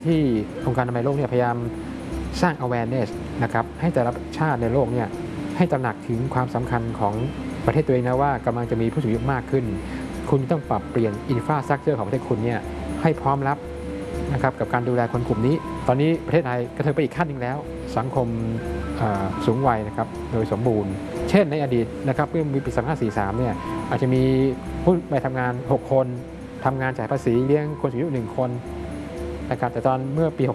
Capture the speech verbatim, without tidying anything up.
ที่องค์การอนามัยโลกเนี่ยพยายามสร้าง awareness นะครับให้แต่ละชาติในโลกเนี่ยให้ตระหนักถึงความสำคัญของประเทศตัวเองนะว่ากำลังจะมีผู้สูงอายุมากขึ้นคุณต้องปรับเปลี่ยน infrastructure ของประเทศคุณเนี่ยให้พร้อมรับนะครับกับการดูแลคนกลุ่มนี้ตอนนี้ประเทศไทยกระเทิบไปอีกขั้นหนึ่งแล้วสังคมสูงวัยนะครับโดยสมบูรณ์เช่นในอดีตนะครับเมื่อปีสองพันห้าร้อยสี่สิบสามเนี่ยอาจจะมีผู้ไปทำงานหกคนทำงานจ่ายภาษีเลี้ยงคนสูงอายุหนึ่งคนนะครับแต่ตอนเมื่อปี